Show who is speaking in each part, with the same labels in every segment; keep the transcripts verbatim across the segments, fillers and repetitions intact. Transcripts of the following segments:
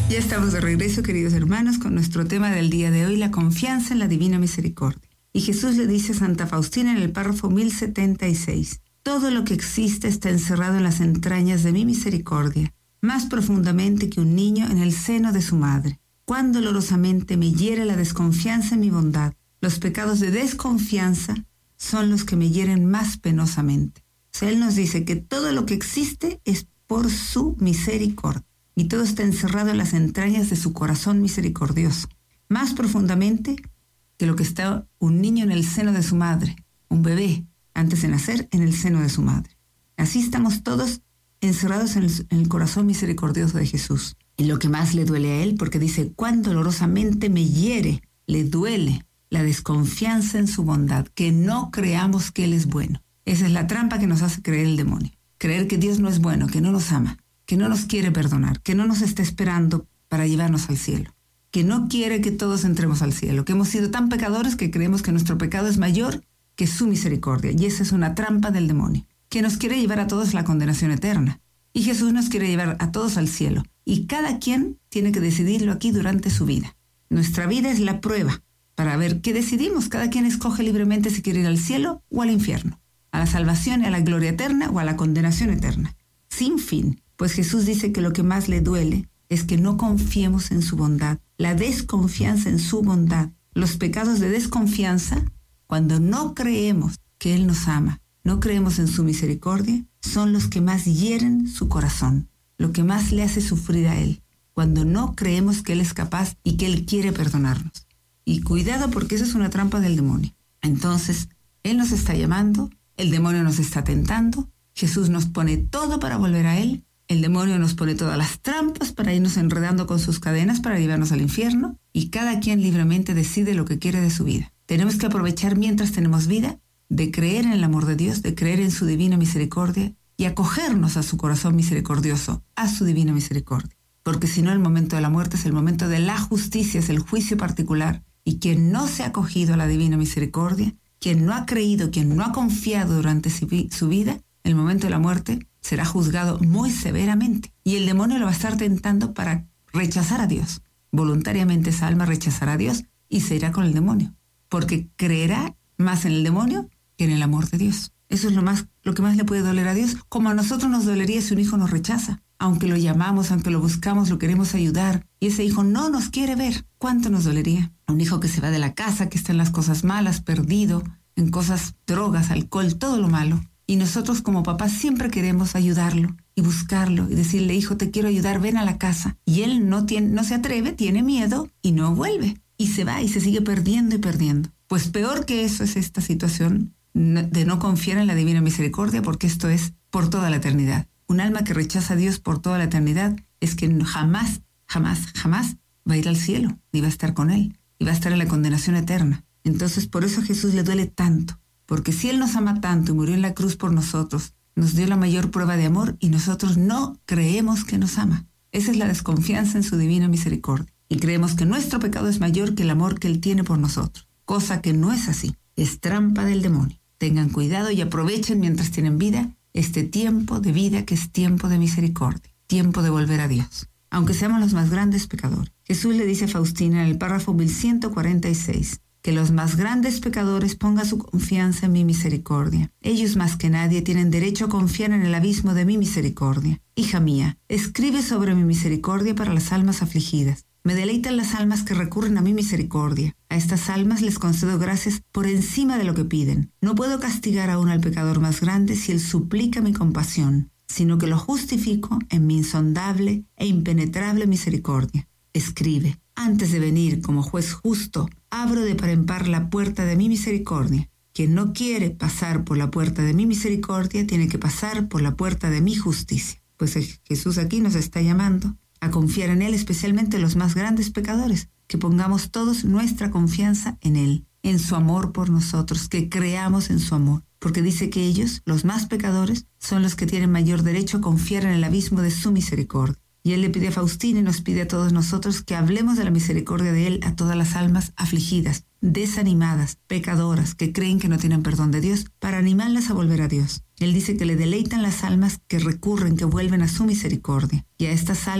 Speaker 1: Ya estamos de regreso, queridos hermanos, con nuestro tema del día de hoy, la confianza en la divina misericordia. Y Jesús le dice a Santa Faustina en el párrafo mil setenta y seis, todo lo que existe está encerrado en las entrañas de mi misericordia, más profundamente que un niño en el seno de su madre. Cuán dolorosamente me hiere la desconfianza en mi bondad. Los pecados de desconfianza son los que me hieren más penosamente. O sea, Él nos dice que todo lo que existe es por su misericordia. Y todo está encerrado en las entrañas de su corazón misericordioso, más profundamente que lo que está un niño en el seno de su madre, un bebé, antes de nacer, en el seno de su madre. Así estamos todos encerrados en el, en el corazón misericordioso de Jesús. Y lo que más le duele a Él, porque dice, cuán dolorosamente me hiere, le duele la desconfianza en su bondad, que no creamos que Él es bueno. Esa es la trampa que nos hace creer el demonio. Creer que Dios no es bueno, que no nos ama, que no nos quiere perdonar, que no nos está esperando para llevarnos al cielo, que no quiere que todos entremos al cielo, que hemos sido tan pecadores que creemos que nuestro pecado es mayor que su misericordia. Y esa es una trampa del demonio, que nos quiere llevar a todos a la condenación eterna. Y Jesús nos quiere llevar a todos al cielo. Y cada quien tiene que decidirlo aquí durante su vida. Nuestra vida es la prueba para ver qué decidimos. Cada quien escoge libremente si quiere ir al cielo o al infierno, a la salvación y a la gloria eterna o a la condenación eterna, sin fin. Pues Jesús dice que lo que más le duele es que no confiemos en su bondad, la desconfianza en su bondad. Los pecados de desconfianza, cuando no creemos que Él nos ama, no creemos en su misericordia, son los que más hieren su corazón, lo que más le hace sufrir a Él, cuando no creemos que Él es capaz y que Él quiere perdonarnos. Y cuidado, porque esa es una trampa del demonio. Entonces, Él nos está llamando, el demonio nos está tentando, Jesús nos pone todo para volver a Él. El demonio nos pone todas las trampas para irnos enredando con sus cadenas para llevarnos al infierno, y cada quien libremente decide lo que quiere de su vida. Tenemos que aprovechar mientras tenemos vida de creer en el amor de Dios, de creer en su divina misericordia y acogernos a su corazón misericordioso, a su divina misericordia. Porque si no, el momento de la muerte es el momento de la justicia, es el juicio particular, y quien no se ha acogido a la divina misericordia, quien no ha creído, quien no ha confiado durante su vida, el momento de la muerte será juzgado muy severamente. Y el demonio lo va a estar tentando para rechazar a Dios. Voluntariamente esa alma rechazará a Dios y se irá con el demonio, porque creerá más en el demonio que en el amor de Dios. Eso es lo más, lo que más le puede doler a Dios, como a nosotros nos dolería si un hijo nos rechaza. Aunque lo llamamos, aunque lo buscamos, lo queremos ayudar, y ese hijo no nos quiere ver, ¿cuánto nos dolería? Un hijo que se va de la casa, que está en las cosas malas, perdido, en cosas, drogas, alcohol, todo lo malo. Y nosotros como papás siempre queremos ayudarlo y buscarlo y decirle, hijo, te quiero ayudar, ven a la casa. Y él no, tiene, no se atreve, tiene miedo y no vuelve. Y se va y se sigue perdiendo y perdiendo. Pues peor que eso es esta situación de no confiar en la divina misericordia, porque esto es por toda la eternidad. Un alma que rechaza a Dios por toda la eternidad es que jamás, jamás, jamás va a ir al cielo, ni va a estar con Él, y va a estar en la condenación eterna. Entonces por eso a Jesús le duele tanto. Porque si Él nos ama tanto y murió en la cruz por nosotros, nos dio la mayor prueba de amor y nosotros no creemos que nos ama. Esa es la desconfianza en su divina misericordia. Y creemos que nuestro pecado es mayor que el amor que Él tiene por nosotros. Cosa que no es así. Es trampa del demonio. Tengan cuidado y aprovechen mientras tienen vida este tiempo de vida que es tiempo de misericordia. Tiempo de volver a Dios. Aunque seamos los más grandes pecadores. Jesús le dice a Faustina en el párrafo mil ciento cuarenta y seis. Que los más grandes pecadores pongan su confianza en mi misericordia. Ellos más que nadie tienen derecho a confiar en el abismo de mi misericordia. Hija mía, escribe sobre mi misericordia para las almas afligidas. Me deleitan las almas que recurren a mi misericordia. A estas almas les concedo gracias por encima de lo que piden. No puedo castigar aún al pecador más grande si él suplica mi compasión, sino que lo justifico en mi insondable e impenetrable misericordia. Escribe. Antes de venir como juez justo, abro de par en par la puerta de mi misericordia. Quien no quiere pasar por la puerta de mi misericordia, tiene que pasar por la puerta de mi justicia. Pues Jesús aquí nos está llamando a confiar en Él, especialmente los más grandes pecadores, que pongamos todos nuestra confianza en Él, en su amor por nosotros, que creamos en su amor. Porque dice que ellos, los más pecadores, son los que tienen mayor derecho a confiar en el abismo de su misericordia. Y Él le pide a Faustina y nos pide a todos nosotros que hablemos de la misericordia de Él a todas las almas afligidas, desanimadas, pecadoras, que creen que no tienen perdón de Dios, para animarlas a volver a Dios. Él dice que le deleitan las almas que recurren, que vuelven a su misericordia. Y a estas almas,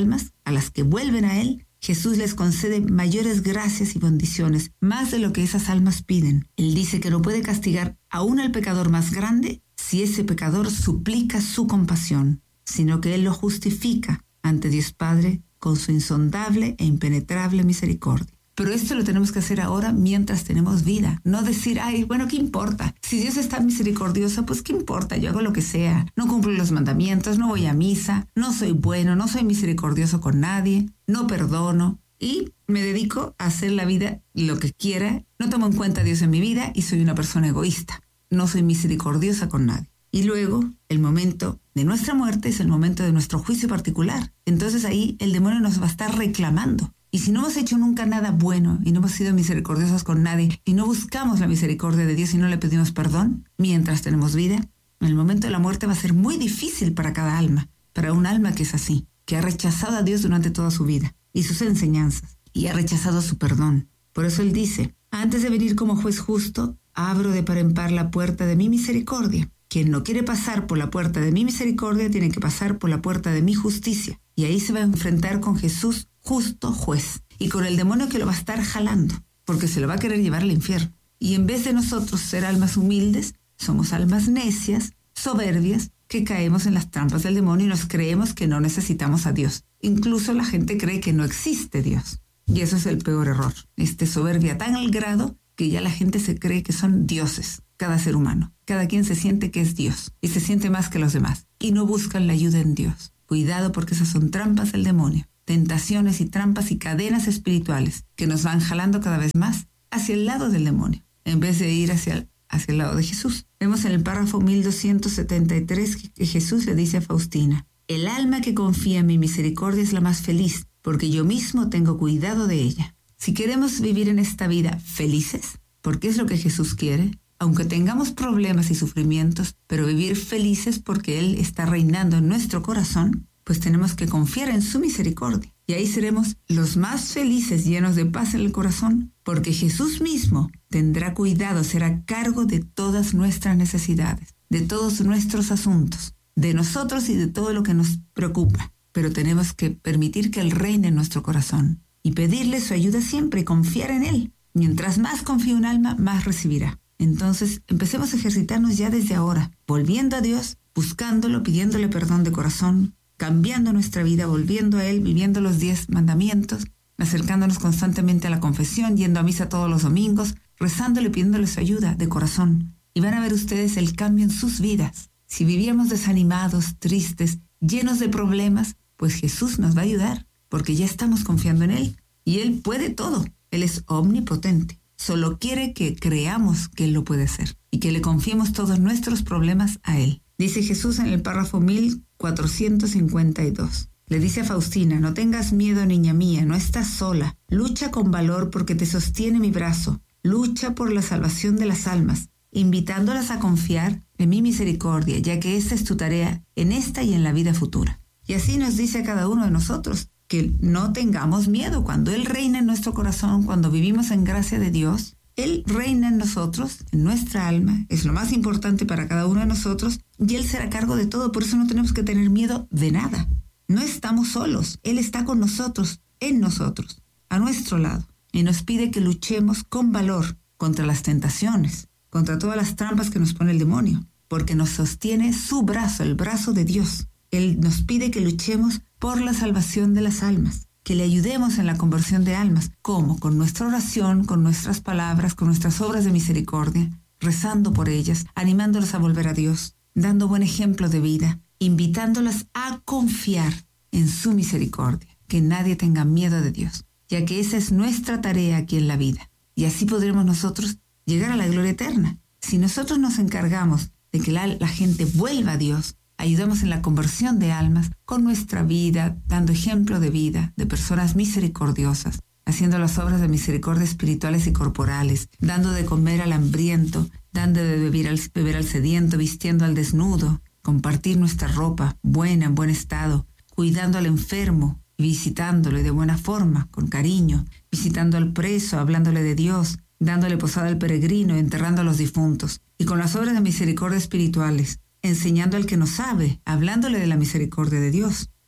Speaker 1: a las que vuelven a Él, Jesús les concede mayores gracias y bendiciones, más de lo que esas almas piden. Él dice que no puede castigar aún al pecador más grande si ese pecador suplica su compasión, sino que Él lo justifica ante Dios Padre con su insondable e impenetrable misericordia. Pero esto lo tenemos que hacer ahora mientras tenemos vida. No decir, ay, bueno, ¿qué importa? Si Dios está misericordioso, pues ¿qué importa? Yo hago lo que sea. No cumplo los mandamientos, no voy a misa, no soy bueno, no soy misericordioso con nadie, no perdono y me dedico a hacer la vida lo que quiera. No tomo en cuenta a Dios en mi vida y soy una persona egoísta. No soy misericordiosa con nadie. Y luego, el momento de nuestra muerte es el momento de nuestro juicio particular. Entonces ahí el demonio nos va a estar reclamando. Y si no hemos hecho nunca nada bueno y no hemos sido misericordiosos con nadie y no buscamos la misericordia de Dios y no le pedimos perdón mientras tenemos vida, en el momento de la muerte va a ser muy difícil para cada alma, para un alma que es así, que ha rechazado a Dios durante toda su vida y sus enseñanzas y ha rechazado su perdón. Por eso Él dice, antes de venir como juez justo, abro de par en par la puerta de mi misericordia. Quien no quiere pasar por la puerta de mi misericordia tiene que pasar por la puerta de mi justicia. Y ahí se va a enfrentar con Jesús, justo juez, y con el demonio que lo va a estar jalando, porque se lo va a querer llevar al infierno. Y en vez de nosotros ser almas humildes, somos almas necias, soberbias, que caemos en las trampas del demonio y nos creemos que no necesitamos a Dios. Incluso la gente cree que no existe Dios. Y eso es el peor error. Este soberbia tan al grado que ya la gente se cree que son dioses, cada ser humano. Cada quien se siente que es Dios y se siente más que los demás. Y no buscan la ayuda en Dios. Cuidado, porque esas son trampas del demonio. Tentaciones y trampas y cadenas espirituales que nos van jalando cada vez más hacia el lado del demonio, en vez de ir hacia el, hacia el lado de Jesús. Vemos en el párrafo mil doscientos setenta y tres que, que Jesús le dice a Faustina, el alma que confía en mi misericordia es la más feliz, porque yo mismo tengo cuidado de ella. Si queremos vivir en esta vida felices, porque es lo que Jesús quiere, aunque tengamos problemas y sufrimientos, pero vivir felices porque Él está reinando en nuestro corazón, pues tenemos que confiar en su misericordia. Y ahí seremos los más felices, llenos de paz en el corazón, porque Jesús mismo tendrá cuidado, será cargo de todas nuestras necesidades, de todos nuestros asuntos, de nosotros y de todo lo que nos preocupa. Pero tenemos que permitir que Él reine en nuestro corazón y pedirle su ayuda siempre y confiar en Él. Mientras más confía un alma, más recibirá. Entonces, empecemos a ejercitarnos ya desde ahora, volviendo a Dios, buscándolo, pidiéndole perdón de corazón, cambiando nuestra vida, volviendo a Él, viviendo los diez mandamientos, acercándonos constantemente a la confesión, yendo a misa todos los domingos, rezándole, pidiéndole su ayuda de corazón. Y van a ver ustedes el cambio en sus vidas. Si vivíamos desanimados, tristes, llenos de problemas, pues Jesús nos va a ayudar, porque ya estamos confiando en Él. Y Él puede todo. Él es omnipotente. Solo quiere que creamos que Él lo puede hacer y que le confiemos todos nuestros problemas a Él. Dice Jesús en el párrafo mil cuatrocientos cincuenta y dos. Le dice a Faustina, no tengas miedo, niña mía, no estás sola. Lucha con valor porque te sostiene mi brazo. Lucha por la salvación de las almas, invitándolas a confiar en mi misericordia, ya que esta es tu tarea en esta y en la vida futura. Y así nos dice a cada uno de nosotros, que no tengamos miedo. Cuando Él reina en nuestro corazón, cuando vivimos en gracia de Dios, Él reina en nosotros, en nuestra alma, es lo más importante para cada uno de nosotros, y Él será a cargo de todo. Por eso no tenemos que tener miedo de nada. No estamos solos. Él está con nosotros, en nosotros, a nuestro lado, y nos pide que luchemos con valor contra las tentaciones, contra todas las trampas que nos pone el demonio, porque nos sostiene su brazo, el brazo de Dios. Él nos pide que luchemos por la salvación de las almas, que le ayudemos en la conversión de almas. ¿Cómo? Con nuestra oración, con nuestras palabras, con nuestras obras de misericordia, rezando por ellas, animándolas a volver a Dios, dando buen ejemplo de vida, invitándolas a confiar en su misericordia, que nadie tenga miedo de Dios, ya que esa es nuestra tarea aquí en la vida. Y así podremos nosotros llegar a la gloria eterna. Si nosotros nos encargamos de que la, la gente vuelva a Dios, ayudamos en la conversión de almas con nuestra vida, dando ejemplo de vida, de personas misericordiosas, haciendo las obras de misericordia espirituales y corporales, dando de comer al hambriento, dando de beber al, beber al sediento, vistiendo al desnudo, compartir nuestra ropa buena, en buen estado, cuidando al enfermo, visitándole de buena forma, con cariño, visitando al preso, hablándole de Dios, dándole posada al peregrino, enterrando a los difuntos, y con las obras de misericordia espirituales, enseñando al que no sabe, hablándole de la misericordia de Dios,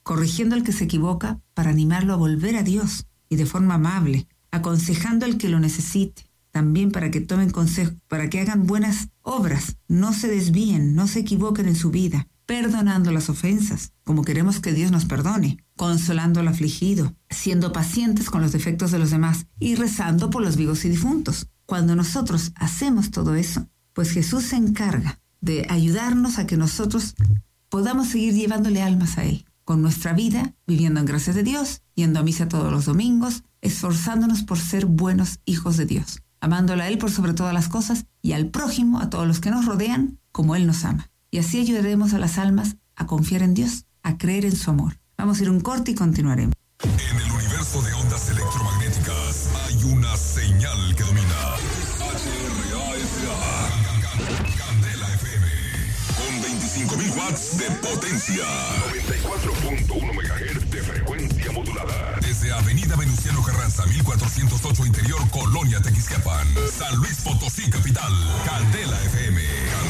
Speaker 1: corrigiendo al que se equivoca para animarlo a volver a Dios y de forma amable, aconsejando al que lo necesite, también para que tomen consejo, para que hagan buenas obras, no se desvíen, no se equivoquen en su vida, perdonando las ofensas, como queremos que Dios nos perdone, consolando al afligido, siendo pacientes con los defectos de los demás y rezando por los vivos y difuntos. Cuando nosotros hacemos todo eso, pues Jesús se encarga de ayudarnos a que nosotros podamos seguir llevándole almas a Él, con nuestra vida, viviendo en gracia de Dios, yendo a misa todos los domingos, esforzándonos por ser buenos hijos de Dios, amándolo a Él por sobre todas las cosas y al prójimo, a todos los que nos rodean, como Él nos ama. Y así ayudaremos a las almas a confiar en Dios, a creer en su amor. Vamos a ir un corte y continuaremos.
Speaker 2: En el universo de ondas electromagnéticas hay una señal que domina. H R A S A. Candela F M. Con veinticinco mil watts de potencia. noventa y cuatro punto uno megahertz de frecuencia modulada. Desde Avenida Venustiano Carranza, mil cuatrocientos ocho Interior, Colonia Tequisquiapan. San Luis Potosí, capital. Candela F M.